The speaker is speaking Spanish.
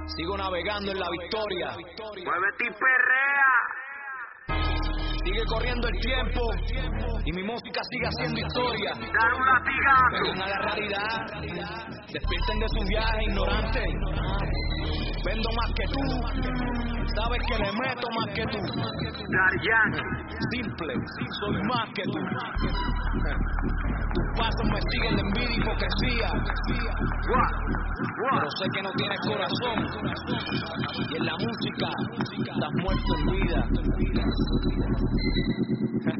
Sigo navegando en la victoria. Muévete y perrea. Sigue corriendo el tiempo y mi música sigue haciendo historia. Dale un latigazo. Vengan a la realidad, despierten de su viaje ignorante. Vendo más que tú, sabes que le meto más que tú. Daddy Yankee. Simple, soy más que tú. Tus pasos me siguen de envidia y hipocresía. Pero sé que no tienes corazón y en la música estás muerto en vida.